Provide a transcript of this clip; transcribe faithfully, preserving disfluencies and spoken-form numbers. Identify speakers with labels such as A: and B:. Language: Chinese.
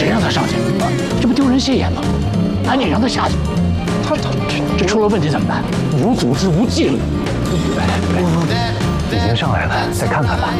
A: 谁让他上去？这不丢人现眼吗？赶紧让他下去。他他这这出了问题怎么办？无组织无纪律。
B: 已经上来了，再看看吧。